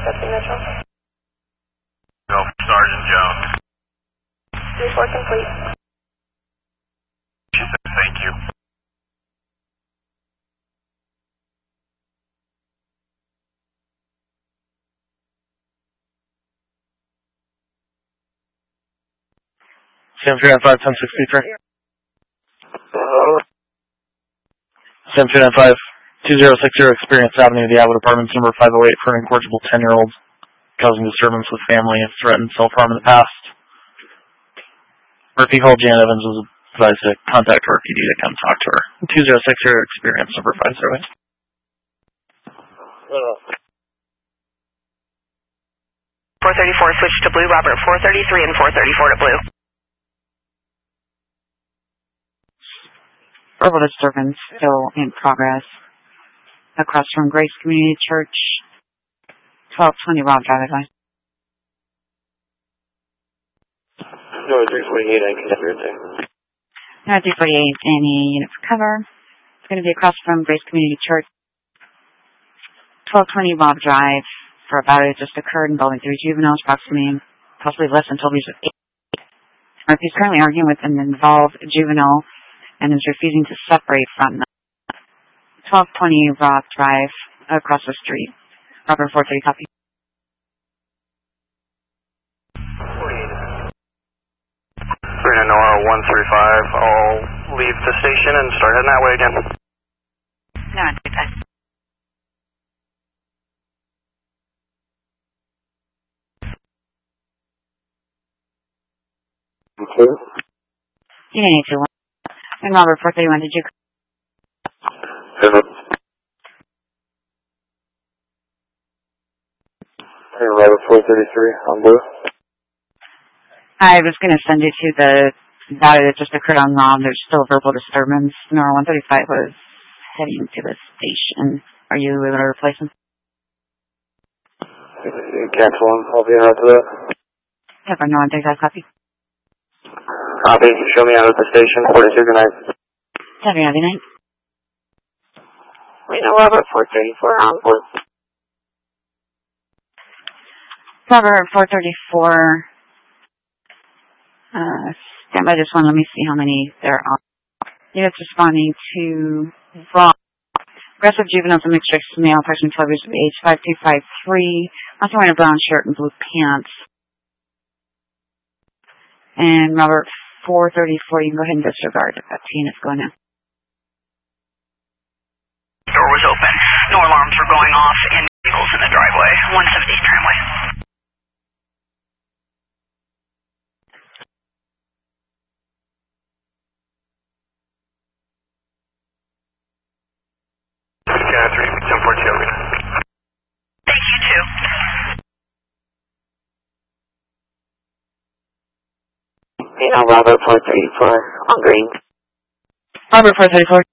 Deputy Mitchell. Go, Sergeant Jones. 3-4 complete. Thank you. Sam 395, 1063. Sam 295, 2060 Experience Avenue, the Atwood Apartments, number 508, for an incorrigible 10-year-old causing disturbance with family and threatened self-harm in the past. Murphy called Jan Evans, was advised to contact her RPD to come talk to her. 2060 Experience, number 508. 434 switch to blue, Robert 433 and 434 to blue. Verbal disturbance still in progress across from Grace Community Church, 1220 Rob Drive, advice. No, 348, I can hear it. No, 348, any unit for cover. It's going to be across from Grace Community Church, 1220 Rob Drive, for a battery that just occurred involving 3 juveniles, approximately possibly less than 12 years of age. Murphy's currently arguing with an involved juvenile and is refusing to separate from them. 1220 Rock Drive, across the street. Robert 430, copy. 39 Nora 135, I'll leave the station and start heading that way again. No, I'm good. Okay. Unit 821. And Robert 431, did you... Hey, Robert 433 on blue. I was going to send you to the battery that just occurred on Rob. There's still verbal disturbance. Nora 135 was heading to the station. Are you able to replace him? Cancel him. I'll be in after that. Yeah, for Nora 135, copy. Copy. Show me out at the station. 42, good night. Have a good night. Wait, no, Robert 434 on blue. Robert 434. Stand by this one. Let me see how many there are. Units responding to Rob. Aggressive juveniles and mixed race male, approximately 12 years of age, 5253. Also wearing a brown shirt and blue pants. And Robert 434, you can go ahead and disregard if that unit's going now. Door was open. No alarms were going off in vehicles in the driveway. 178 tramway. Catherine, 1042. Thank you, too. Hey, now Robert 434 on green. Robert 434.